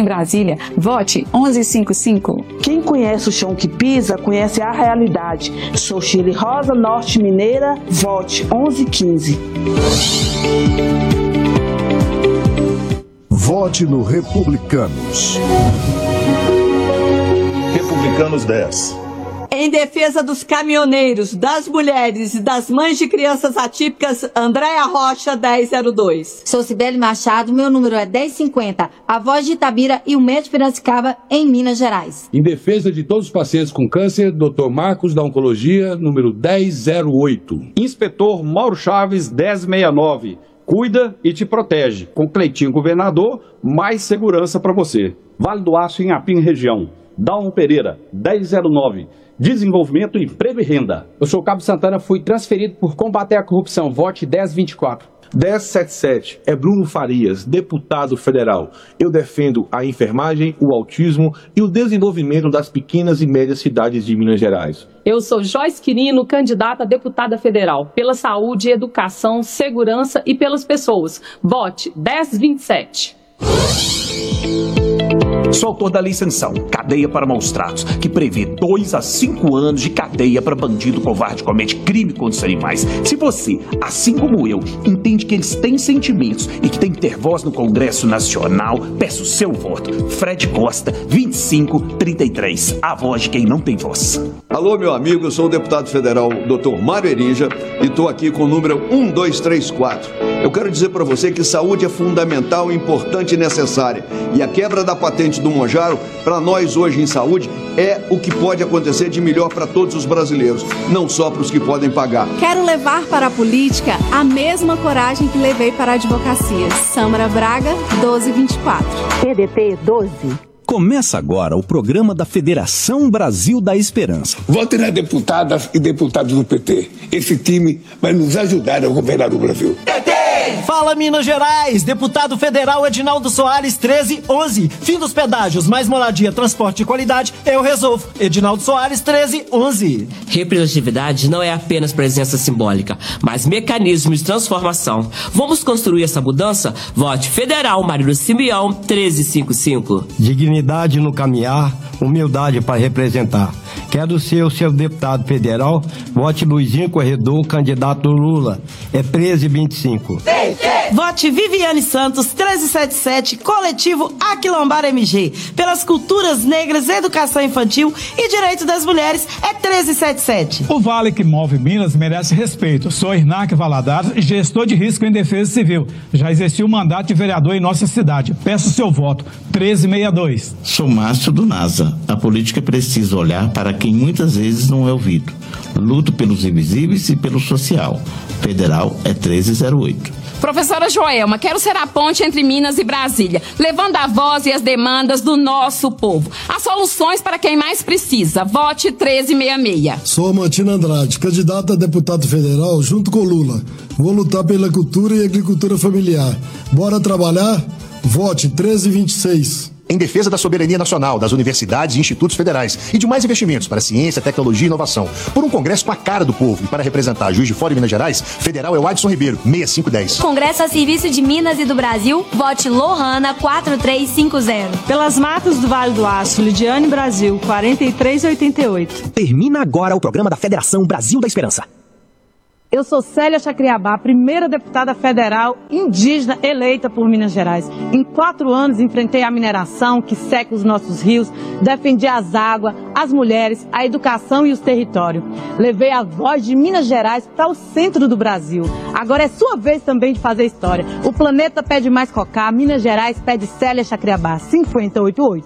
em Brasília. Vote 1155. Quem conhece o chão que pisa, conhece a realidade. Sou Chile Rosa, Norte Mineira. Vote 1115. Vote no Republicanos. Republicanos 10. Em defesa dos caminhoneiros, das mulheres e das mães de crianças atípicas, Andréia Rocha, 1002. Sou Cibele Machado, meu número é 1050, a voz de Itabira e o MED Piracicaba, em Minas Gerais. Em defesa de todos os pacientes com câncer, Dr. Marcos da Oncologia, número 1008. Inspetor Mauro Chaves, 1069. Cuida e te protege. Com Cleitinho Governador, mais segurança para você. Vale do Aço em Apim Região. Dalmo Pereira, 1009. Desenvolvimento, Emprego e Renda. Eu sou o Cabo Santana, fui transferido por combater a corrupção. Vote 1024. 1077 é Bruno Farias, deputado federal. Eu defendo a enfermagem, o autismo e o desenvolvimento das pequenas e médias cidades de Minas Gerais. Eu sou Joyce Quirino, candidata a deputada federal, pela saúde, educação, segurança e pelas pessoas. Vote 1027. Sou autor da Lei Sanção, Cadeia para Maus Tratos, que prevê 2 a 5 anos de cadeia para bandido covarde que comete crime contra os animais. Se você, assim como eu, entende que eles têm sentimentos e que tem que ter voz no Congresso Nacional, peço seu voto. Fred Costa, 2533, a voz de quem não tem voz. Alô, meu amigo, eu sou o deputado federal Dr. Mário Erinja e estou aqui com o número 1234. Eu quero dizer para você que saúde é fundamental, importante e necessária. E a quebra da patente do Monjaro, para nós hoje em saúde, é o que pode acontecer de melhor para todos os brasileiros, não só para os que podem pagar. Quero levar para a política a mesma coragem que levei para a advocacia. Samara Braga, 1224. PDT 12. Começa agora o programa da Federação Brasil da Esperança. Vote nas deputadas e deputados do PT. Esse time vai nos ajudar a governar o Brasil. Fala Minas Gerais, deputado federal Edinaldo Soares, 1311. Fim dos pedágios, mais moradia, transporte de qualidade, eu resolvo. Edinaldo Soares, 1311. Representatividade não é apenas presença simbólica, mas mecanismos de transformação. Vamos construir essa mudança? Vote federal Marino Simeão, 1355. Dignidade no caminhar, humildade para representar. Quero ser o seu deputado federal. Vote Luizinho Corredor, candidato Lula. É 1325. Vote Viviane Santos, 1377, coletivo Aquilombar MG. Pelas culturas negras, educação infantil e direito das mulheres, é 1377. O Vale que move Minas merece respeito. Sou Irnac Valadares, gestor de risco em defesa civil. Já exerci o mandato de vereador em nossa cidade. Peço seu voto, 1362. Sou Márcio do NASA. A política precisa olhar para quem muitas vezes não é ouvido. Luto pelos invisíveis e pelo social. Federal é 1308. Professora Joelma, quero ser a ponte entre Minas e Brasília, levando a voz e as demandas do nosso povo. As soluções para quem mais precisa. Vote 1366. Sou Martina Andrade, candidata a deputado federal junto com Lula. Vou lutar pela cultura e agricultura familiar. Bora trabalhar? Vote 1326. Em defesa da soberania nacional, das universidades e institutos federais e de mais investimentos para ciência, tecnologia e inovação. Por um congresso com a cara do povo e para representar Juiz de Fora e Minas Gerais, federal é o Adson Ribeiro, 6510. Congresso a serviço de Minas e do Brasil, vote Lohana, 4350. Pelas matas do Vale do Aço, Lidiane Brasil, 4388. Termina agora o programa da Federação Brasil da Esperança. Eu sou Célia Chacriabá, primeira deputada federal indígena eleita por Minas Gerais. Em 4 anos enfrentei a mineração que seca os nossos rios, defendi as águas, as mulheres, a educação e os territórios. Levei a voz de Minas Gerais para o centro do Brasil. Agora é sua vez também de fazer história. O planeta pede mais Cocá, Minas Gerais pede Célia Chacriabá, 5088.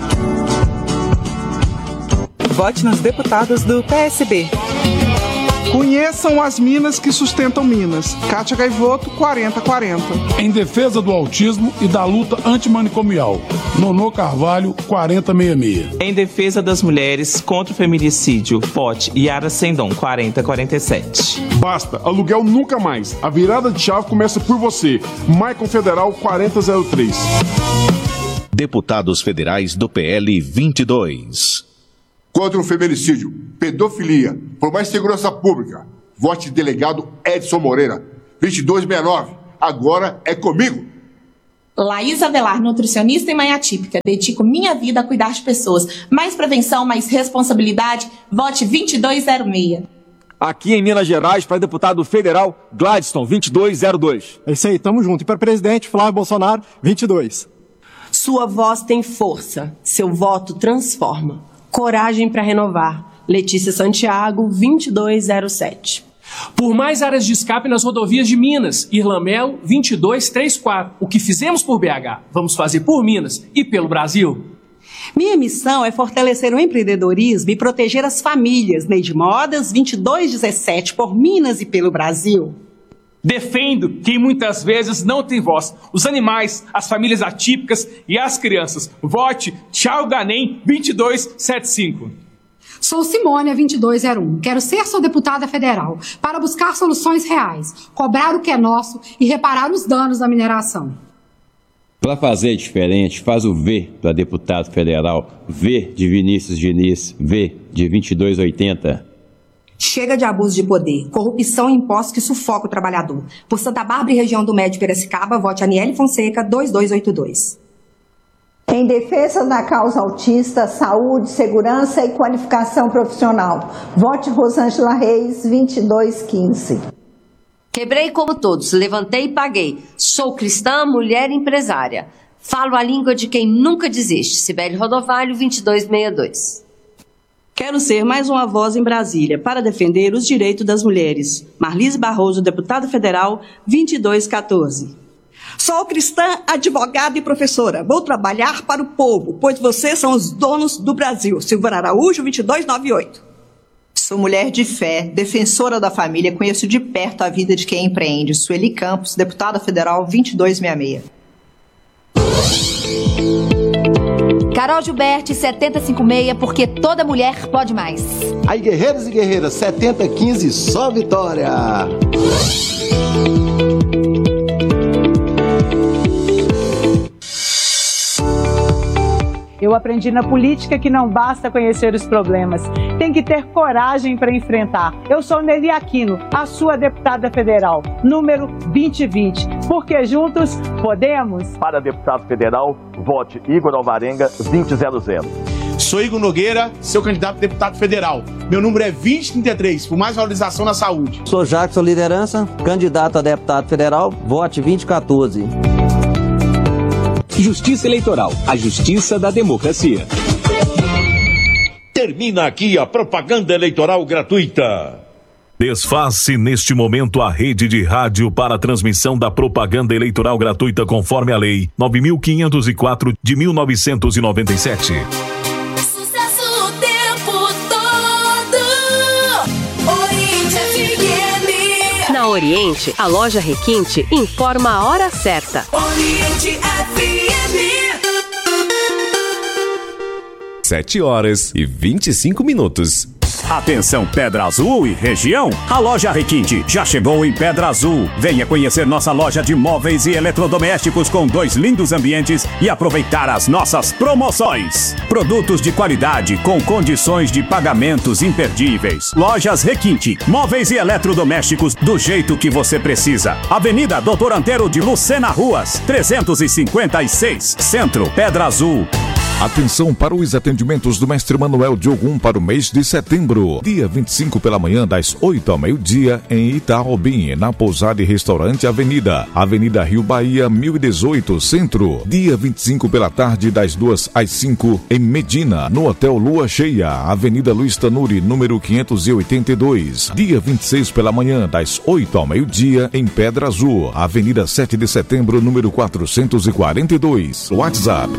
Vote nos deputados do PSB. Conheçam as minas que sustentam Minas. Kátia Gaivoto, 4040. Em defesa do autismo e da luta antimanicomial. Nonô Carvalho, 4066. Em defesa das mulheres contra o feminicídio. Vote Yara Sendon, 4047. Basta, aluguel nunca mais. A virada de chave começa por você. Maicon Federal, 4003. Deputados federais do PL 22. Contra o feminicídio, pedofilia, por mais segurança pública. Vote delegado Edson Moreira, 2269. Agora é comigo. Laís Avelar, nutricionista e mãe atípica. Dedico minha vida a cuidar de pessoas. Mais prevenção, mais responsabilidade. Vote 2206. Aqui em Minas Gerais, para deputado federal, Gladstone, 2202. É isso aí, tamo junto. E para presidente, Flávio Bolsonaro, 22. Sua voz tem força, seu voto transforma. Coragem para renovar. Letícia Santiago, 2207. Por mais áreas de escape nas rodovias de Minas, Irlamelo, 2234. O que fizemos por BH, vamos fazer por Minas e pelo Brasil. Minha missão é fortalecer o empreendedorismo e proteger as famílias. Neide Modas, 2217, por Minas e pelo Brasil. Defendo quem muitas vezes não tem voz. Os animais, as famílias atípicas e as crianças. Vote Tchau Ganem, 2275. Sou Simônia, 2201. Quero ser sua deputada federal para buscar soluções reais, cobrar o que é nosso e reparar os danos da mineração. Para fazer diferente, faz o V da deputado federal, V de Vinícius Diniz, V de 2280. Chega de abuso de poder, corrupção e impostos que sufoca o trabalhador. Por Santa Bárbara e região do Médio Piracicaba, vote Aniele Fonseca, 2282. Em defesa da causa autista, saúde, segurança e qualificação profissional, vote Rosângela Reis, 2215. Quebrei como todos, levantei e paguei. Sou cristã, mulher empresária. Falo a língua de quem nunca desiste. Sibeli Rodovalho, 2262. Quero ser mais uma voz em Brasília para defender os direitos das mulheres. Marlise Barroso, deputada federal, 2214. Sou cristã, advogada e professora. Vou trabalhar para o povo, pois vocês são os donos do Brasil. Silvana Araújo, 2298. Sou mulher de fé, defensora da família, conheço de perto a vida de quem empreende. Sueli Campos, deputada federal, 2266. Carol Gilberti, 756, porque toda mulher pode mais. Aí, guerreiros e guerreiras, 7015, só vitória! Eu aprendi na política que não basta conhecer os problemas, tem que ter coragem para enfrentar. Eu sou Nelly Aquino, a sua deputada federal, número 2020, porque juntos podemos. Para deputado federal, vote Igor Alvarenga, 2000. Sou Igor Nogueira, seu candidato a deputado federal. Meu número é 2033, por mais valorização na saúde. Sou Jackson Liderança, candidato a deputado federal, vote 2014. Justiça Eleitoral, a justiça da democracia. Termina aqui a propaganda eleitoral gratuita. Desfaz-se neste momento a rede de rádio para a transmissão da propaganda eleitoral gratuita conforme a Lei 9.504 de 1997. Sucesso o tempo todo. Oriente FM. Na Oriente, a loja Requinte informa a hora certa. Oriente FM. 7h25. Atenção Pedra Azul e região, a loja Requinte já chegou em Pedra Azul. Venha conhecer nossa loja de móveis e eletrodomésticos com 2 lindos ambientes e aproveitar as nossas promoções. Produtos de qualidade com condições de pagamentos imperdíveis. Lojas Requinte, móveis e eletrodomésticos do jeito que você precisa. Avenida Doutor Antero de Lucena Ruas, 356, Centro, Pedra Azul. Atenção para os atendimentos do mestre Manuel Diogum para o mês de setembro. Dia 25 pela manhã, das 8 ao meio-dia, em Itaobim, na Pousada e Restaurante Avenida Rio Bahia, 1018, Centro. Dia 25 pela tarde, das 2 às 5, em Medina, no Hotel Lua Cheia, Avenida Luiz Tanuri, número 582. Dia 26 pela manhã, das 8 ao meio-dia, em Pedra Azul, Avenida 7 de Setembro, número 442. WhatsApp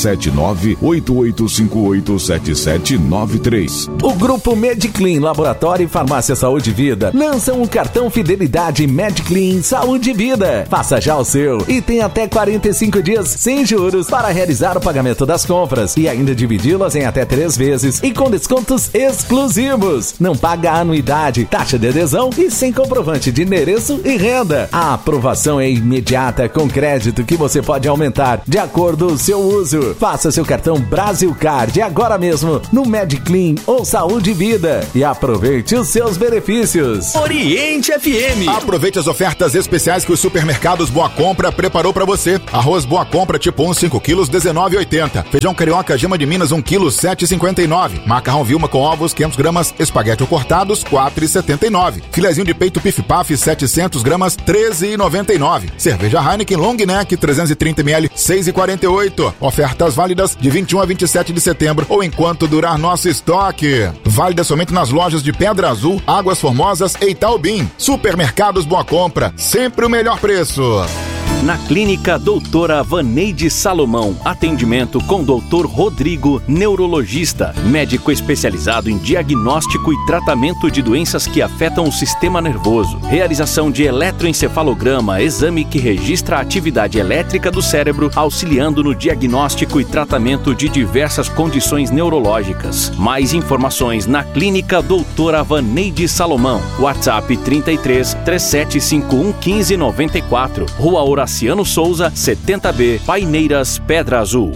779-8858-7793. O Grupo Mediclean Laboratório e Farmácia Saúde e Vida lançam o cartão Fidelidade Mediclean Saúde e Vida. Faça já o seu e tem até 45 dias sem juros para realizar o pagamento das compras e ainda dividi-las em até 3 vezes e com descontos exclusivos. Não paga anuidade, taxa de adesão e sem comprovante de endereço e renda. A aprovação é imediata com crédito que você pode aumentar de acordo com o seu uso. Faça seu cartão Brasil Card agora mesmo no MedClean ou Saúde e Vida e aproveite os seus benefícios. Oriente FM. Aproveite as ofertas especiais que os supermercados Boa Compra preparou para você. Arroz Boa Compra tipo 1, 5 quilos, R$19,80. Feijão carioca Gema de Minas, 1 quilo, R$7,59. Macarrão Vilma com ovos, 500 gramas. Espaguete cortados, R$4,79. Filezinho de peito Pif Paf, 700 gramas, R$13,99. Cerveja Heineken Long Neck, 330 ml, R$6,48. Ofertas válidas de 21 a 27 de setembro ou enquanto durar nosso estoque. Válida somente nas lojas de Pedra Azul, Águas Formosas e Itaubim. Supermercados Boa Compra, sempre o melhor preço. Na Clínica Doutora Vaneide Salomão, atendimento com Dr. Rodrigo, neurologista, médico especializado em diagnóstico e tratamento de doenças que afetam o sistema nervoso. Realização de eletroencefalograma, exame que registra a atividade elétrica do cérebro, auxiliando no diagnóstico e tratamento de diversas condições neurológicas. Mais informações na Clínica Doutora Vaneide Salomão. WhatsApp 33 3751 1594. Rua Horaciano Souza, 70B, Paineiras, Pedra Azul.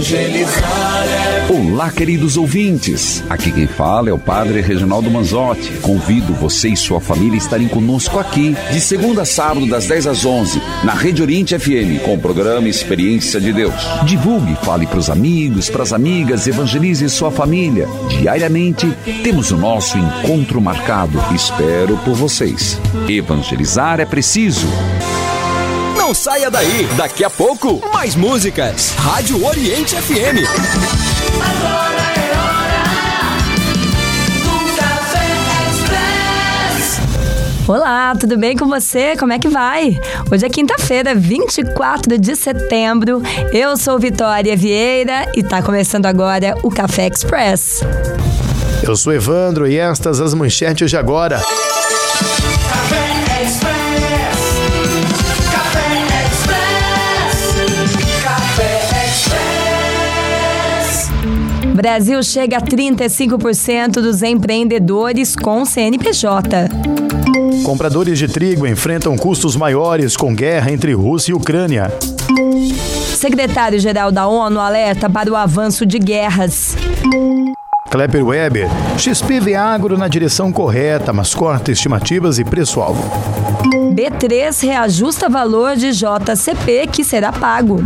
Olá, queridos ouvintes. Aqui quem fala é o Padre Reginaldo Manzotti. Convido você e sua família a estarem conosco aqui, de segunda a sábado, das 10 às 11, na Rede Oriente FM, com o programa Experiência de Deus. Divulgue, fale para os amigos, para as amigas, evangelize sua família. Diariamente, temos o nosso encontro marcado. Espero por vocês. Evangelizar é preciso. Não saia daí, daqui a pouco, mais músicas. Rádio Oriente FM. Agora é hora do Café Express. Olá, tudo bem com você? Como é que vai? Hoje é quinta-feira, 24 de setembro. Eu sou Vitória Vieira e tá começando agora o Café Express. Eu sou Evandro e estas as manchetes de agora. Café Express. Brasil chega a 35% dos empreendedores com CNPJ. Compradores de trigo enfrentam custos maiores com guerra entre Rússia e Ucrânia. Secretário-geral da ONU alerta para o avanço de guerras. Klepper Weber, XP vê agro na direção correta, mas corta estimativas e preço-alvo. B3 reajusta valor de JCP que será pago.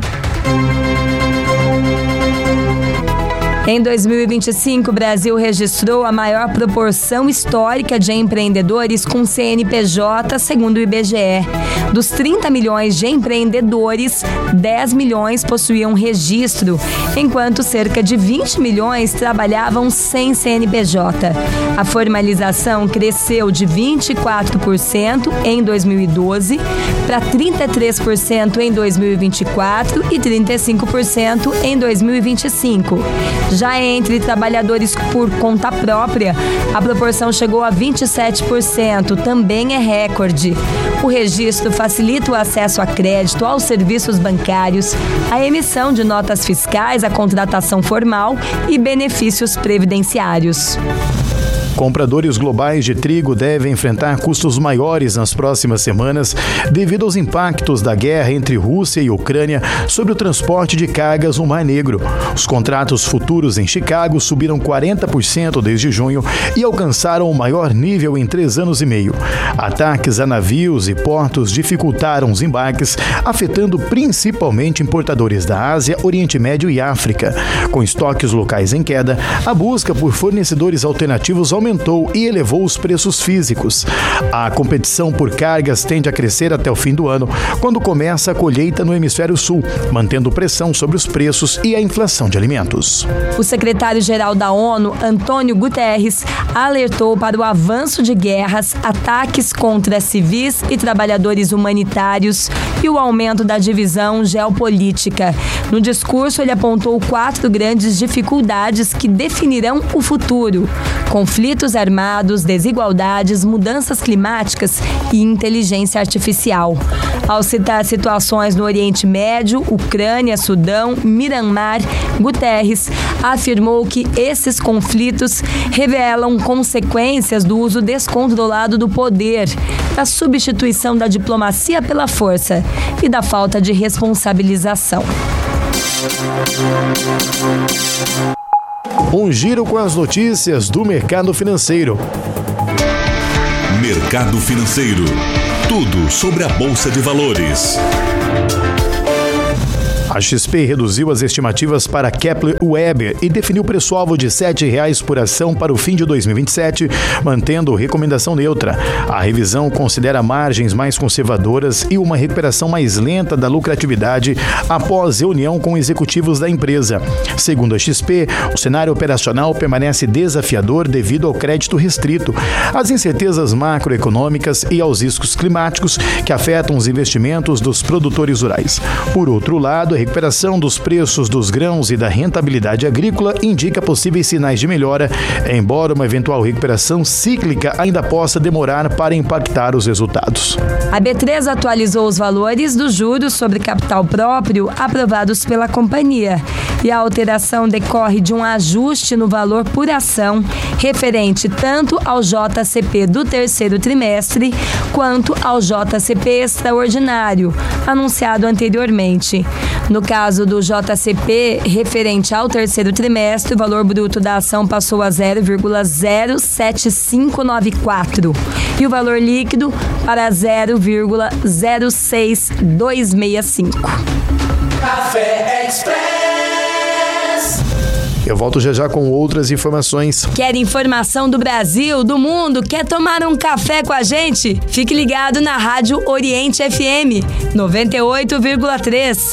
Em 2025, o Brasil registrou a maior proporção histórica de empreendedores com CNPJ, segundo o IBGE. Dos 30 milhões de empreendedores, 10 milhões possuíam registro, enquanto cerca de 20 milhões trabalhavam sem CNPJ. A formalização cresceu de 24% em 2012 para 33% em 2024 e 35% em 2025. Já entre trabalhadores por conta própria, a proporção chegou a 27%, também é recorde. O registro facilita o acesso a crédito, aos serviços bancários, a emissão de notas fiscais, a contratação formal e benefícios previdenciários. Compradores globais de trigo devem enfrentar custos maiores nas próximas semanas devido aos impactos da guerra entre Rússia e Ucrânia sobre o transporte de cargas no Mar Negro. Os contratos futuros em Chicago subiram 40% desde junho e alcançaram o maior nível em 3 anos e meio. Ataques a navios e portos dificultaram os embarques, afetando principalmente importadores da Ásia, Oriente Médio e África. Com estoques locais em queda, a busca por fornecedores alternativos aumentou e elevou os preços físicos. A competição por cargas tende a crescer até o fim do ano, quando começa a colheita no hemisfério sul, mantendo pressão sobre os preços e a inflação de alimentos. O secretário-geral da ONU, Antônio Guterres, alertou para o avanço de guerras, ataques contra civis e trabalhadores humanitários e o aumento da divisão geopolítica. No discurso, ele apontou 4 grandes dificuldades que definirão o futuro: conflitos armados, desigualdades, mudanças climáticas e inteligência artificial. Ao citar situações no Oriente Médio, Ucrânia, Sudão, Mianmar, Guterres afirmou que esses conflitos revelam consequências do uso descontrolado do poder, da substituição da diplomacia pela força e da falta de responsabilização. Um giro com as notícias do mercado financeiro. Mercado financeiro. Tudo sobre a Bolsa de Valores. A XP reduziu as estimativas para Kepler Weber e definiu preço-alvo de R$ 7,00 por ação para o fim de 2027, mantendo recomendação neutra. A revisão considera margens mais conservadoras e uma recuperação mais lenta da lucratividade após reunião com executivos da empresa. Segundo a XP, o cenário operacional permanece desafiador devido ao crédito restrito, às incertezas macroeconômicas e aos riscos climáticos que afetam os investimentos dos produtores rurais. Por outro lado, a recuperação dos preços dos grãos e da rentabilidade agrícola indica possíveis sinais de melhora, embora uma eventual recuperação cíclica ainda possa demorar para impactar os resultados. A B3 atualizou os valores dos juros sobre capital próprio aprovados pela companhia, e a alteração decorre de um ajuste no valor por ação referente tanto ao JCP do terceiro trimestre quanto ao JCP extraordinário, anunciado anteriormente. No caso do JCP, referente ao terceiro trimestre, o valor bruto da ação passou a 0,07594 e o valor líquido para 0,06265. Café Express. Eu volto já com outras informações. Quer informação do Brasil, do mundo? Quer tomar um café com a gente? Fique ligado na Rádio Oriente FM 98,3.